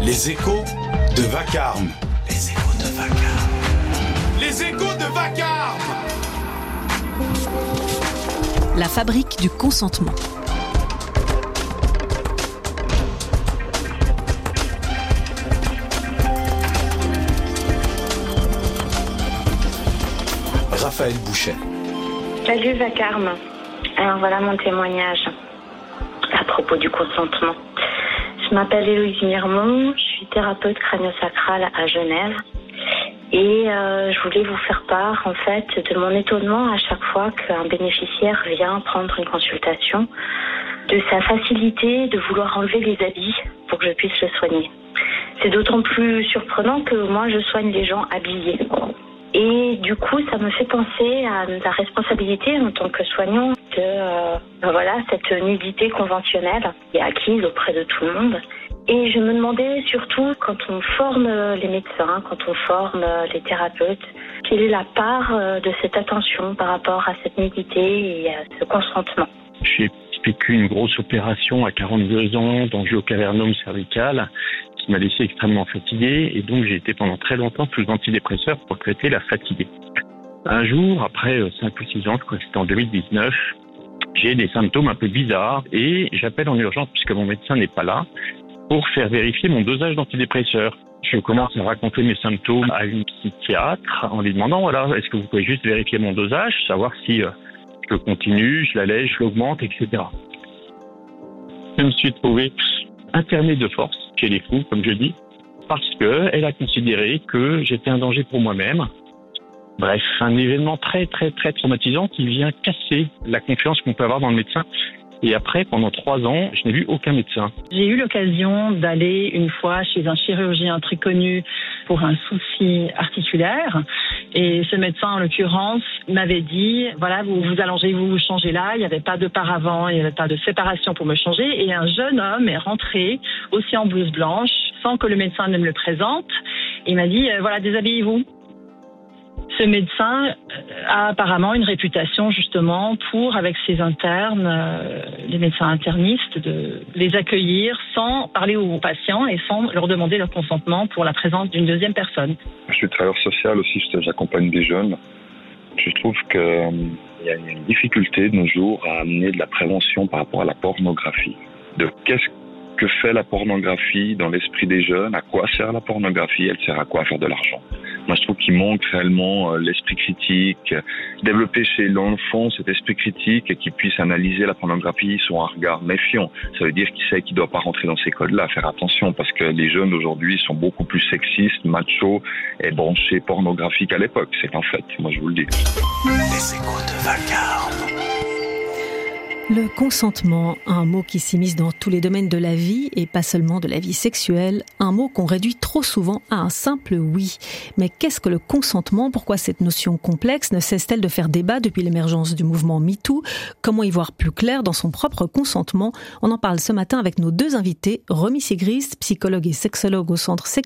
Les échos de Vacarme. Les échos de Vacarme. Les échos de Vacarme. La fabrique du consentement. Raphaël Bouchet. Salut Vacarme. Alors voilà mon témoignage à propos du consentement. Je m'appelle Héloïse Mirmont, je suis thérapeute crânio-sacrale à Genève et je voulais vous faire part en fait de mon étonnement à chaque fois qu'un bénéficiaire vient prendre une consultation, de sa facilité de vouloir enlever les habits pour que je puisse le soigner. C'est d'autant plus surprenant que moi je soigne les gens habillés. Et du coup, ça me fait penser à la responsabilité en tant que soignant de cette nudité conventionnelle qui est acquise auprès de tout le monde. Et je me demandais surtout, quand on forme les médecins, quand on forme les thérapeutes, quelle est la part de cette attention par rapport à cette nudité et à ce consentement. J'ai vécu une grosse opération à 42 ans d'angiocavernome cervical qui m'a laissé extrêmement fatigué et donc j'ai été pendant très longtemps sous antidépresseurs pour traiter la fatigue. Un jour, après 5 ou 6 ans, je crois que c'était en 2019, j'ai des symptômes un peu bizarres et j'appelle en urgence puisque mon médecin n'est pas là pour faire vérifier mon dosage d'antidépresseurs. Je commence à raconter mes symptômes à une psychiatre en lui demandant est-ce que vous pouvez juste vérifier mon dosage, savoir si je continue, je l'allège, je l'augmente, etc. Je me suis trouvé interné de force chez les fous, comme je dis, parce qu'elle a considéré que j'étais un danger pour moi-même. Bref, un événement très, très, très traumatisant qui vient casser la confiance qu'on peut avoir dans le médecin. Et après, pendant 3 ans, je n'ai vu aucun médecin. J'ai eu l'occasion d'aller une fois chez un chirurgien très connu pour un souci articulaire. Et ce médecin, en l'occurrence, m'avait dit, vous vous allongez, vous vous changez là. Il n'y avait pas de paravent, il n'y avait pas de séparation pour me changer. Et un jeune homme est rentré, aussi en blouse blanche, sans que le médecin ne me le présente. Il m'a dit, déshabillez-vous. Ce médecin a apparemment une réputation justement pour, avec ses internes, les médecins internistes, de les accueillir sans parler aux patients et sans leur demander leur consentement pour la présence d'une deuxième personne. Je suis travailleur social aussi, j'accompagne des jeunes. Je trouve qu'il y a une difficulté de nos jours à amener de la prévention par rapport à la pornographie. De qu'est-ce que fait la pornographie dans l'esprit des jeunes, à quoi sert la pornographie, elle sert à quoi? À faire de l'argent. Moi, je trouve qu'il manque réellement l'esprit critique, développer chez l'enfant cet esprit critique et qu'il puisse analyser la pornographie sur un regard méfiant. Ça veut dire qu'il sait qu'il ne doit pas rentrer dans ces codes-là, faire attention, parce que les jeunes d'aujourd'hui sont beaucoup plus sexistes, machos et branchés pornographiques à l'époque. C'est un fait, moi je vous le dis. Les échos de Vacarme. Le consentement, un mot qui s'immisce dans tous les domaines de la vie et pas seulement de la vie sexuelle, un mot qu'on réduit trop souvent à un simple oui. Mais qu'est-ce que le consentement? Pourquoi cette notion complexe ne cesse-t-elle de faire débat depuis l'émergence du mouvement MeToo? Comment y voir plus clair dans son propre consentement? On en parle ce matin avec nos 2 invités, Romy Sigrist, psychologue et sexologue au centre